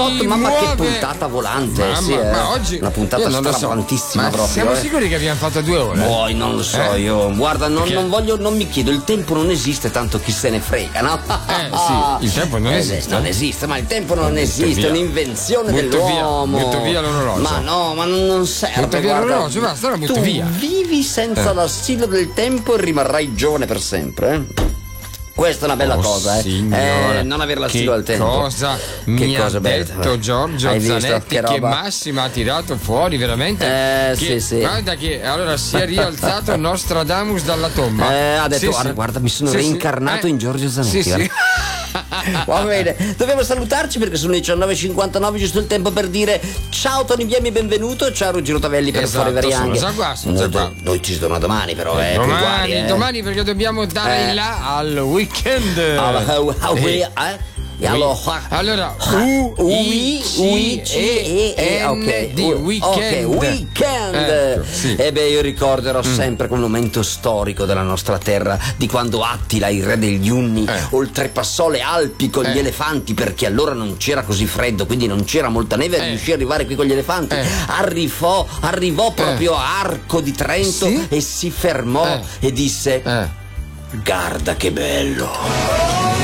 Mamma che puntata volante, ma oggi una puntata stravolantissima proprio. Siamo sicuri che abbiamo fatto 2 ore? Poi non lo so io. Guarda, non mi chiedo, il tempo non esiste, tanto chi se ne frega, no? Sì, il tempo non esiste. Non esiste, ma il tempo non esiste, è un'invenzione dell'uomo. Butto via l'orologio. Ma no, ma non serve. Butto via l'orologio, basta, la butto via. Vivi senza l'assillo del tempo e rimarrai giovane per sempre, Questa è una bella cosa, non aver l'assillo al tempo. Cosa mi ha detto Giorgio Zanetti che Massimo ha tirato fuori veramente? Sì. Guarda che allora si è rialzato Nostradamus dalla tomba. Ha detto guarda, mi sono reincarnato in Giorgio Zanetti. Sì. Va bene, dobbiamo salutarci perché sono le 19:59, giusto il tempo per dire ciao Tony Biemi, benvenuto, ciao Ruggero Tavelli per Fuori Varianghe. Noi ci torniamo domani però, domani perché dobbiamo dare là al weekend. Allora weekend. Io ricorderò sempre quel momento storico della nostra terra, di quando Attila, il re degli Unni, oltrepassò le Alpi con gli elefanti, perché allora non c'era così freddo, quindi non c'era molta neve, riuscì ad arrivare qui con gli elefanti. Arrivò proprio a Arco di Trento e si fermò e disse: guarda che bello.